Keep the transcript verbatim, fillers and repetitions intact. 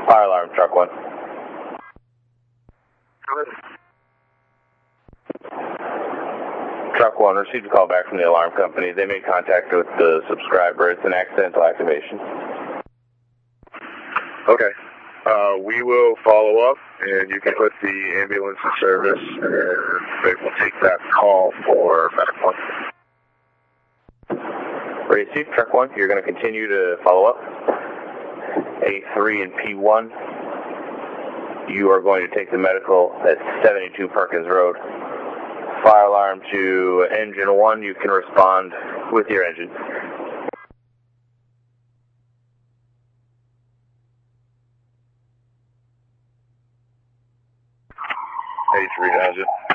Fire alarm, truck one. Truck one, received a call back from the alarm company. They made contact with the subscriber. It's an accidental activation. Okay. Uh, we will follow up, and you can put the ambulance in service, and they will take that call for medical. Received, truck one. You're going to continue to follow up. A three and P one. You are going to take the medical at seventy-two Perkins Road. Fire alarm to engine one. You can respond with your engine.